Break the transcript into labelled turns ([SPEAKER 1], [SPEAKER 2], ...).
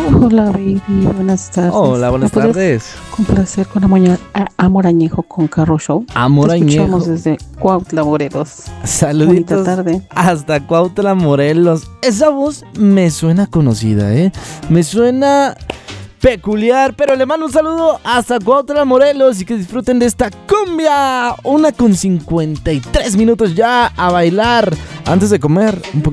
[SPEAKER 1] Hola, baby, buenas tardes.
[SPEAKER 2] Hola, buenas tardes.
[SPEAKER 1] Complacer con Amor Añejo con Carro Show.
[SPEAKER 2] Amor
[SPEAKER 1] Te
[SPEAKER 2] Añejo.
[SPEAKER 1] escuchamos desde Cuautla, Morelos.
[SPEAKER 2] Saluditos.
[SPEAKER 1] Bonita tarde.
[SPEAKER 2] Hasta Cuautla, Morelos. Esa voz me suena conocida, ¿eh? Me suena peculiar, pero le mando un saludo hasta Cuautla, Morelos y que disfruten de esta cumbia. 1:53 ya a bailar antes de comer un poquito.